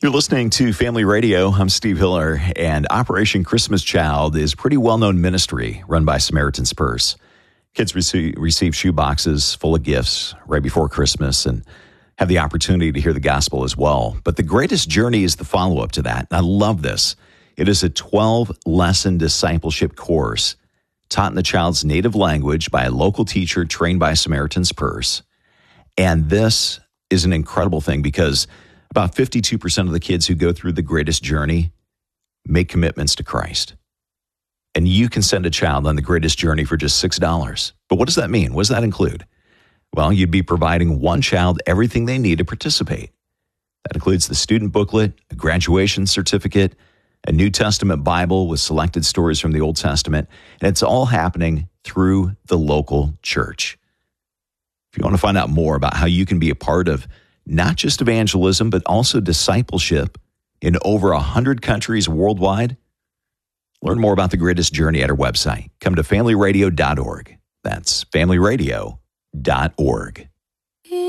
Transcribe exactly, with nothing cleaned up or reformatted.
You're listening to Family Radio. I'm Steve Hiller, and Operation Christmas Child is a pretty well-known ministry run by Samaritan's Purse. Kids receive, receive shoe boxes full of gifts right before Christmas and have the opportunity to hear the gospel as well. But the greatest journey is the follow-up to that. And I love this. It is a twelve-lesson discipleship course taught in the child's native language by a local teacher trained by Samaritan's Purse. And this is an incredible thing because about fifty-two percent of the kids who go through the greatest journey make commitments to Christ. And you can send a child on the greatest journey for just six dollars. But what does that mean? What does that include? Well, you'd be providing one child everything they need to participate. That includes the student booklet, a graduation certificate, a New Testament Bible with selected stories from the Old Testament, and it's all happening through the local church. If you want to find out more about how you can be a part of not just evangelism, but also discipleship in over one hundred countries worldwide, learn more about the greatest journey at our website. Come to family radio dot org. That's family radio dot org.